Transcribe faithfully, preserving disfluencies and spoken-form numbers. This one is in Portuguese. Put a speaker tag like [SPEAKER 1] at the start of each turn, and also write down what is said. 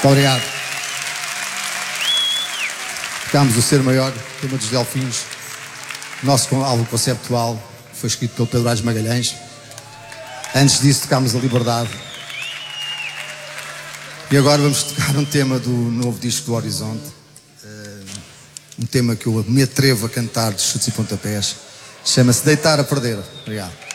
[SPEAKER 1] Muito obrigado. Tocámos o Ser Maior, tema dos Delfins. Nosso álbum conceptual foi escrito pelo Pedro Aires Magalhães. Antes disso tocámos a Liberdade. E agora vamos tocar um tema do novo disco do Horizonte. Uh, um tema que eu me atrevo a cantar de chutes e pontapés. Chama-se Deitar a Perder. Obrigado.